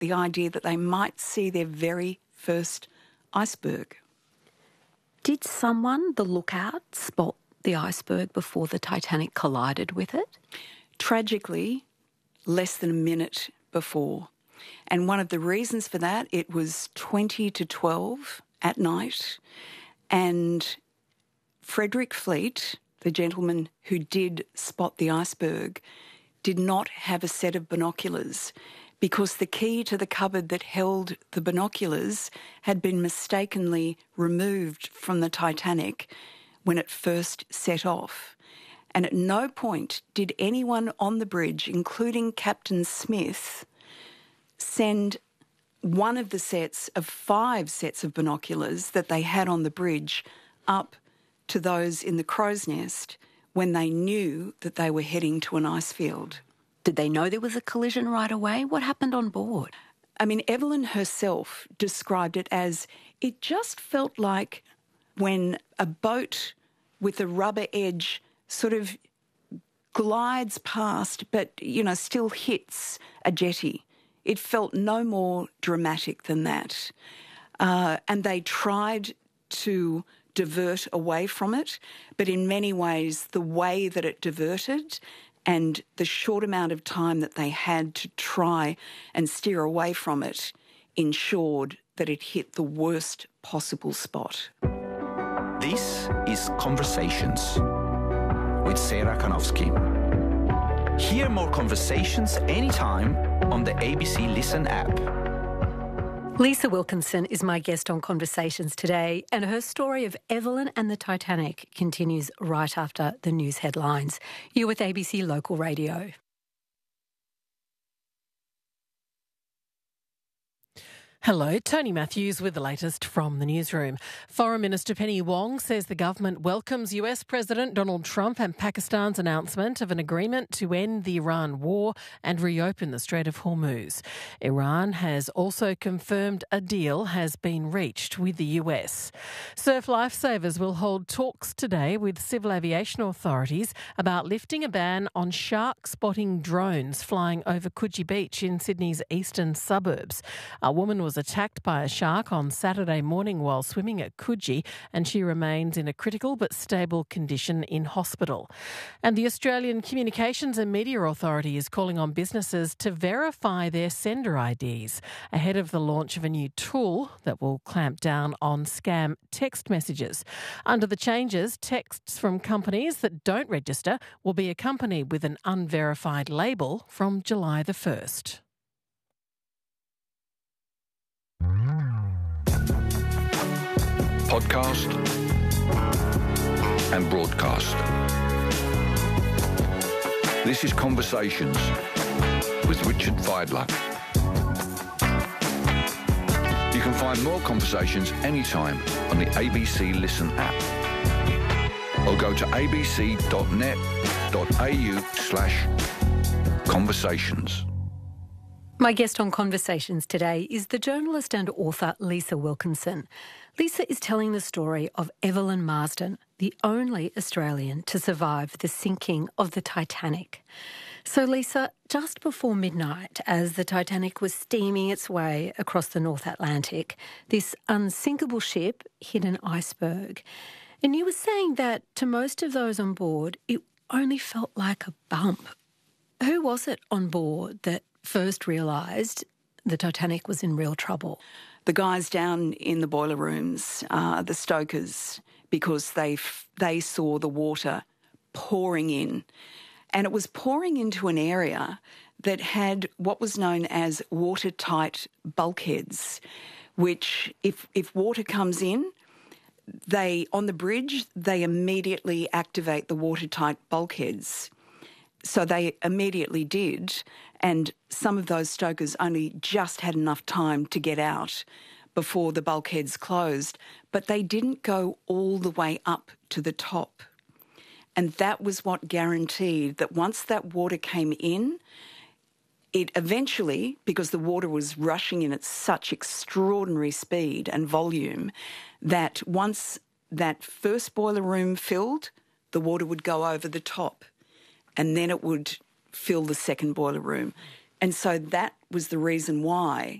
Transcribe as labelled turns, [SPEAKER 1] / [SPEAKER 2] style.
[SPEAKER 1] the idea that they might see their very first iceberg.
[SPEAKER 2] Did someone, the lookout, spot the iceberg before the Titanic collided with it?
[SPEAKER 1] Tragically, less than a minute before. And one of the reasons for that, it was 20 to 12 at night, and Frederick Fleet, the gentleman who did spot the iceberg, did not have a set of binoculars because the key to the cupboard that held the binoculars had been mistakenly removed from the Titanic when it first set off. And at no point did anyone on the bridge, including Captain Smith, send one of the sets of 5 sets of binoculars that they had on the bridge up to those in the crow's nest when they knew that they were heading to an ice field.
[SPEAKER 2] Did they know there was a collision right away? What happened on board?
[SPEAKER 1] I mean, Evelyn herself described it as, it just felt like when a boat with a rubber edge sort of glides past but, still hits a jetty. It felt no more dramatic than that. And they tried to divert away from it, but in many ways the way that it diverted and the short amount of time that they had to try and steer away from it ensured that it hit the worst possible spot.
[SPEAKER 3] This is Conversations with Sarah Kanowski. Hear more conversations anytime on the ABC Listen app.
[SPEAKER 2] Lisa Wilkinson is my guest on Conversations today, and her story of Evelyn and the Titanic continues right after the news headlines. You're with ABC Local Radio.
[SPEAKER 4] Hello, Tony Matthews with the latest from the newsroom. Foreign Minister Penny Wong says the government welcomes US President Donald Trump and Pakistan's announcement of an agreement to end the Iran war and reopen the Strait of Hormuz. Iran has also confirmed a deal has been reached with the US. Surf Lifesavers will hold talks today with civil aviation authorities about lifting a ban on shark spotting drones flying over Coogee Beach in Sydney's eastern suburbs. A woman was attacked by a shark on Saturday morning while swimming at Coogee, and she remains in a critical but stable condition in hospital. And the Australian Communications and Media Authority is calling on businesses to verify their sender IDs ahead of the launch of a new tool that will clamp down on scam text messages. Under the changes, texts from companies that don't register will be accompanied with an unverified label from July the 1st.
[SPEAKER 5] Podcast and broadcast. This is Conversations with Richard Fidler. You can find more conversations anytime on the ABC Listen app or go to abc.net.au/conversations.
[SPEAKER 2] My guest on Conversations today is the journalist and author Lisa Wilkinson. Lisa is telling the story of Evelyn Marsden, the only Australian to survive the sinking of the Titanic. So, Lisa, just before midnight, as the Titanic was steaming its way across the North Atlantic, this unsinkable ship hit an iceberg. And you were saying that to most of those on board, it only felt like a bump. Who was it on board that first realised the Titanic was in real trouble?
[SPEAKER 1] The guys down in the boiler rooms, the stokers, because they saw the water pouring in. And it was pouring into an area that had what was known as watertight bulkheads, which if water comes in, on the bridge, they immediately activate the watertight bulkheads. So they immediately did, and some of those stokers only just had enough time to get out before the bulkheads closed, but they didn't go all the way up to the top. And that was what guaranteed that once that water came in, it eventually, because the water was rushing in at such extraordinary speed and volume, that once that first boiler room filled, the water would go over the top. And then it would fill the second boiler room. And so that was the reason why